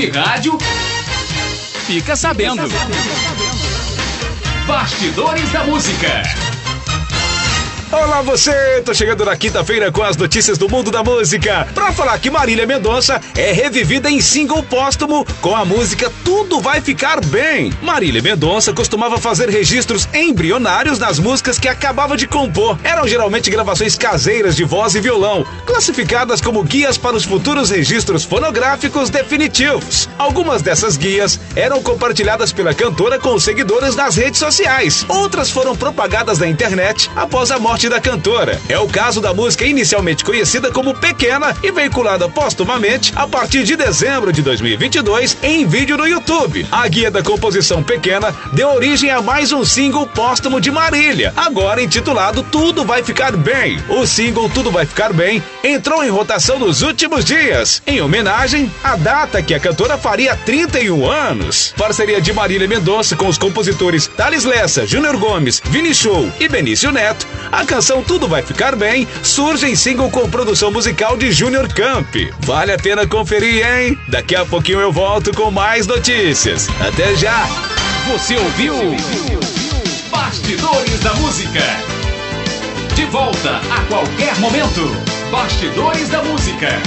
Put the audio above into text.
Ouve rádio, fica sabendo. Bastidores da Música. Olá você, tô chegando na quinta-feira com as notícias do mundo da música pra falar que Marília Mendonça é revivida em single póstumo com a música Tudo Vai Ficar Bem. Marília Mendonça costumava fazer registros embrionários nas músicas que acabava de compor. Eram geralmente gravações caseiras de voz e violão, classificadas como guias para os futuros registros fonográficos definitivos. Algumas dessas guias eram compartilhadas pela cantora com os seguidores nas redes sociais. Outras foram propagadas na internet após a morte da cantora. É o caso da música inicialmente conhecida como Pequena e veiculada póstumamente a partir de dezembro de 2022 em vídeo no YouTube. A guia da composição Pequena deu origem a mais um single póstumo de Marília, agora intitulado Tudo Vai Ficar Bem. O single Tudo Vai Ficar Bem entrou em rotação nos últimos dias, em homenagem à data que a cantora faria 31 anos. Parceria de Marília Mendonça com os compositores Thales Lessa, Júnior Gomes, Vini Show e Benício Neto. A canção Tudo Vai Ficar Bem surge em single com produção musical de Júnior Camp. Vale a pena conferir, hein? Daqui a pouquinho eu volto com mais notícias. Até já! Você ouviu Bastidores da Música. De volta a qualquer momento. Bastidores da Música.